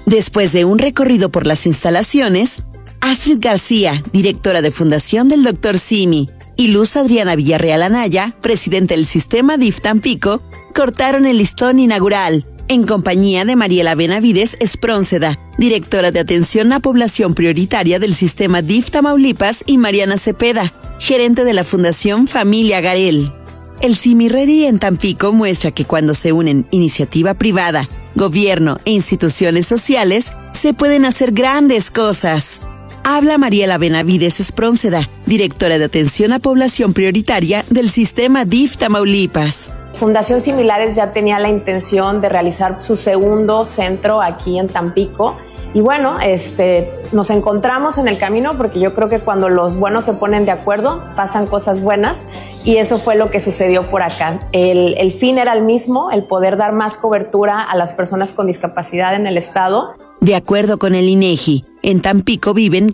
Después de un recorrido por las instalaciones, Astrid García, directora de Fundación del Dr. Simi, y Luz Adriana Villarreal Anaya, presidente del sistema DIF Tampico, cortaron el listón inaugural, en compañía de Mariela Benavides Esprónceda, directora de Atención a Población Prioritaria del sistema DIF Tamaulipas, y Mariana Cepeda, gerente de la Fundación Familia Garel. El Simi Ready en Tampico muestra que cuando se unen iniciativa privada, gobierno e instituciones sociales, se pueden hacer grandes cosas. Habla Mariela Benavides Esprónceda, directora de Atención a Población Prioritaria del sistema DIF Tamaulipas. Fundación Similares ya tenía la intención de realizar su segundo centro aquí en Tampico. Y bueno, nos encontramos en el camino porque yo creo que cuando los buenos se ponen de acuerdo, pasan cosas buenas, y eso fue lo que sucedió por acá. El fin era el mismo, el poder dar más cobertura a las personas con discapacidad en el estado. De acuerdo con el INEGI, en Tampico viven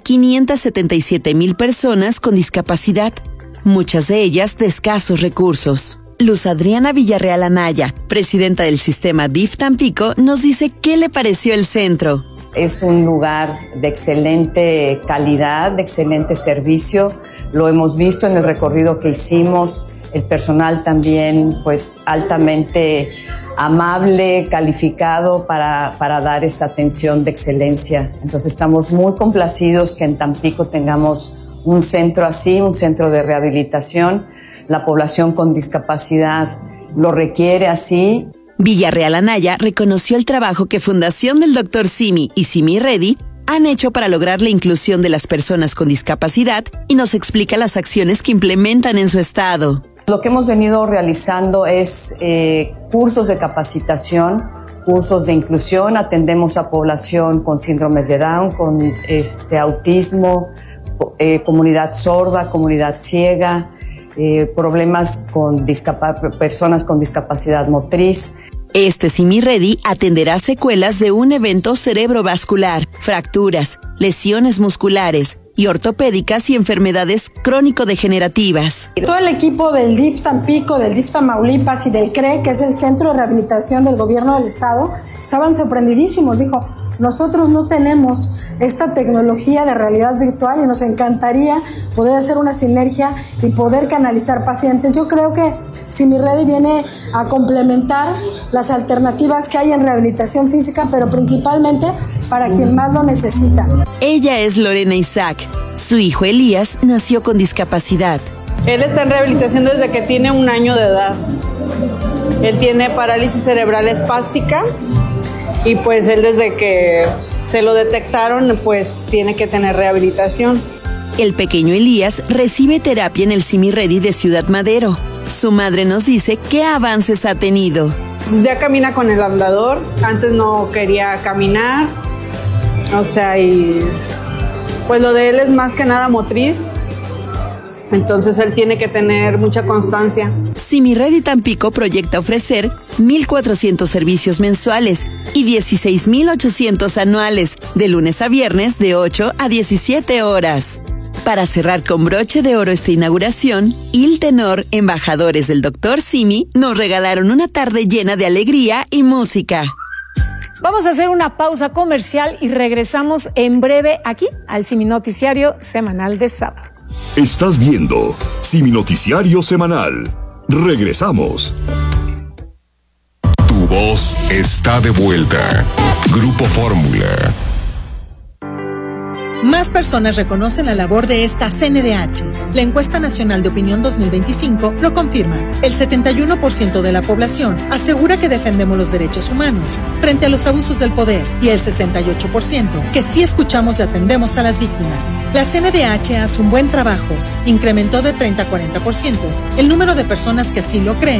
577,000 personas con discapacidad, muchas de ellas de escasos recursos. Luz Adriana Villarreal Anaya, presidenta del sistema DIF Tampico, nos dice qué le pareció el centro. Es un lugar de excelente calidad, de excelente servicio. Lo hemos visto en el recorrido que hicimos. El personal también, pues, altamente amable, calificado para dar esta atención de excelencia. Entonces, estamos muy complacidos que en Tampico tengamos un centro así, un centro de rehabilitación. La población con discapacidad lo requiere así. Villarreal Anaya reconoció el trabajo que Fundación del Dr. Simi y Simi Ready han hecho para lograr la inclusión de las personas con discapacidad y nos explica las acciones que implementan en su estado. Lo que hemos venido realizando es cursos de capacitación, cursos de inclusión. Atendemos a población con síndromes de Down, con autismo, comunidad sorda, comunidad ciega, problemas con personas con discapacidad motriz. Este Simi Ready atenderá secuelas de un evento cerebrovascular, fracturas, lesiones musculares y ortopédicas y enfermedades crónico-degenerativas. Todo el equipo del DIF Tampico, del DIF Tamaulipas y del CRE, que es el Centro de Rehabilitación del Gobierno del Estado, estaban sorprendidísimos. Dijo, nosotros no tenemos esta tecnología de realidad virtual y nos encantaría poder hacer una sinergia y poder canalizar pacientes. Yo creo que Simi Ready viene a complementar las alternativas que hay en rehabilitación física, pero principalmente para quien más lo necesita. Ella es Lorena Isaac. Su hijo Elías nació con discapacidad. Él está en rehabilitación desde que tiene 1 año de edad. Él tiene parálisis cerebral espástica y pues él desde que se lo detectaron pues tiene que tener rehabilitación. El pequeño Elías recibe terapia en el Simi Ready de Ciudad Madero. Su madre nos dice qué avances ha tenido. Ya camina con el andador, antes no quería caminar, y pues lo de él es más que nada motriz, entonces él tiene que tener mucha constancia. Simi Ready Tampico proyecta ofrecer 1,400 servicios mensuales y 16,800 anuales, de lunes a viernes de 8 a 17 horas. Para cerrar con broche de oro esta inauguración, Il Tenor, embajadores del Dr. Simi, nos regalaron una tarde llena de alegría y música. Vamos a hacer una pausa comercial y regresamos en breve aquí al Simi Noticiario Semanal de sábado. Estás viendo Simi Noticiario Semanal. Regresamos. Tu voz está de vuelta. Grupo Fórmula. Más personas reconocen la labor de esta CNDH. La Encuesta Nacional de Opinión 2025 lo confirma. El 71% de la población asegura que defendemos los derechos humanos frente a los abusos del poder y el 68% que sí escuchamos y atendemos a las víctimas. La CNDH hace un buen trabajo. Incrementó de 30 a 40% el número de personas que así lo creen